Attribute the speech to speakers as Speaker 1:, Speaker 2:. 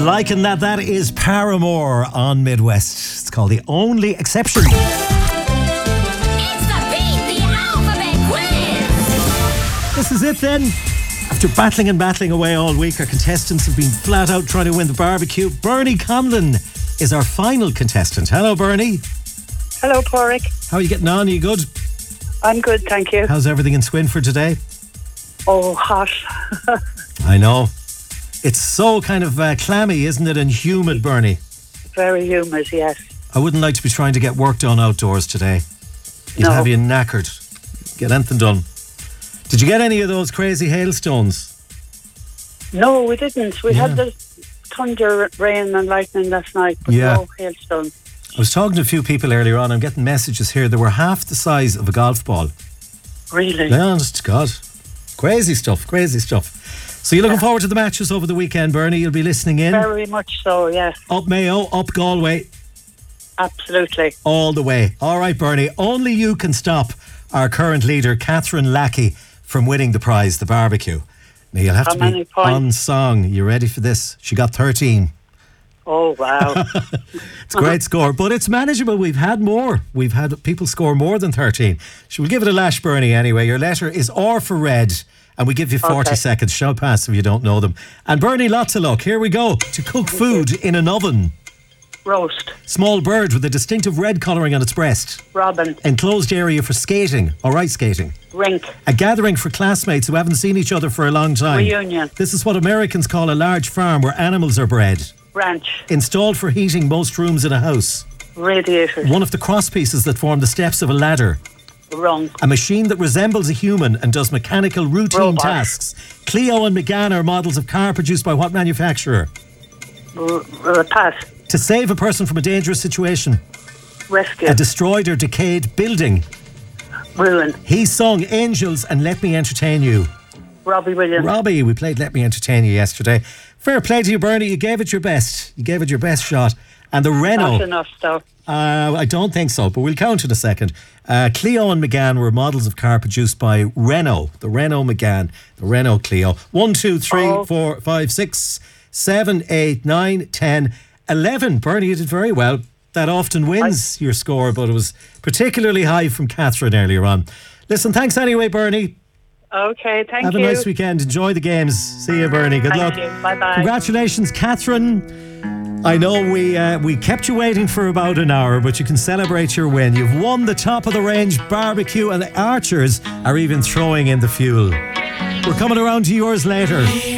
Speaker 1: Liking that. That is Paramore on Midwest. It's called The Only Exception.
Speaker 2: It's the Beat the Alphabet Quiz.
Speaker 1: This is it then. After battling away all week, our contestants have been flat out trying to win the barbecue. Bernie Conlon is our final contestant. Hello, Bernie.
Speaker 3: Hello, Porrick.
Speaker 1: How are you getting on? Are you good?
Speaker 3: I'm good, thank you.
Speaker 1: How's everything in Swinford today?
Speaker 3: Oh, hot.
Speaker 1: I know. It's so kind of clammy, isn't it, and humid, Bernie?
Speaker 3: Very humid, yes.
Speaker 1: I wouldn't like to be trying to get work done outdoors today. You'd have you knackered. Get anything done. Did you get any of those crazy hailstones?
Speaker 3: No, we didn't. We had the thunder, rain and lightning last night, but no hailstone.
Speaker 1: I was talking to a few people earlier on. I'm getting messages here. They were half the size of a golf ball.
Speaker 3: Really?
Speaker 1: Yeah, honest to God. Crazy stuff. So you're looking forward to the matches over the weekend, Bernie? You'll be listening in?
Speaker 3: Very much so, yes.
Speaker 1: Up Mayo, up Galway.
Speaker 3: Absolutely.
Speaker 1: All the way. All right, Bernie. Only you can stop our current leader, Catherine Lackey, from winning the prize, the barbecue. Now, you'll have to be on song. You ready for this? She got 13.
Speaker 3: Oh, wow.
Speaker 1: It's a great score, but it's manageable. We've had more. We've had people score more than 13. Should we give it a lash, Bernie, anyway? Your letter is R for red, and we give you 40 seconds. Shall pass if you don't know them. And Bernie, lots of luck. Here we go. To cook food in an oven.
Speaker 3: Roast.
Speaker 1: Small bird with a distinctive red colouring on its breast.
Speaker 3: Robin.
Speaker 1: Enclosed area for skating or ice skating.
Speaker 3: Rink.
Speaker 1: A gathering for classmates who haven't seen each other for a long time.
Speaker 3: Reunion.
Speaker 1: This is what Americans call a large farm where animals are bred.
Speaker 3: Ranch.
Speaker 1: Installed for heating most rooms in a house.
Speaker 3: Radiators.
Speaker 1: One of the cross pieces that form the steps of a ladder.
Speaker 3: Rung.
Speaker 1: A machine that resembles a human and does mechanical routine tasks. Clio and Megane are models of car produced by what manufacturer?
Speaker 3: Pass.
Speaker 1: To save a person from a dangerous situation.
Speaker 3: Rescue.
Speaker 1: A destroyed or decayed building.
Speaker 3: Ruin.
Speaker 1: He sung Angels and Let Me Entertain You.
Speaker 3: Robbie Williams.
Speaker 1: Robbie, we played Let Me Entertain You yesterday. Fair play to you, Bernie. You gave it your best. You gave it your best shot. And the Renault...
Speaker 3: Not enough, though.
Speaker 1: I don't think so, but we'll count in a second. Clio and Megane were models of car produced by Renault. The Renault Megane, the Renault Clio. 1, 2, 3, 4, 5, 6, 7, 8, 9, 10, 11. Bernie, you did very well. That often wins your score, but it was particularly high from Catherine earlier on. Listen, thanks anyway, Bernie.
Speaker 3: Okay, thank you.
Speaker 1: Have a nice weekend. Enjoy the games. See you, Bernie. Good luck.
Speaker 3: Thank you. Bye-bye.
Speaker 1: Congratulations, Catherine. I know we kept you waiting for about an hour, but you can celebrate your win. You've won the top of the range barbecue, and the Archers are even throwing in the fuel. We're coming around to yours later.